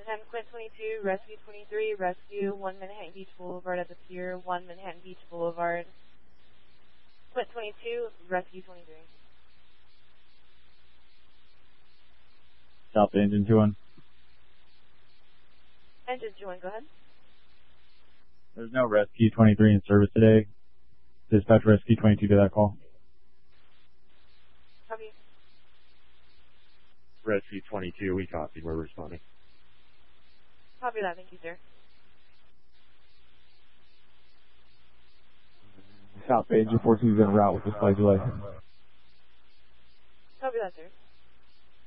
10, Quint 22, Rescue 23, Rescue 1 Manhattan Beach Boulevard at the Pier, 1 Manhattan Beach Boulevard. Quint 22, Rescue 23. South Engine 21. Engine 21, go ahead. There's no Rescue 23 in service today. Dispatch Rescue 22 to that call. Copy. Rescue 22, we copy. We're responding. Copy that, thank you, sir. South Engine 42 is en route with display delay. Copy that, sir.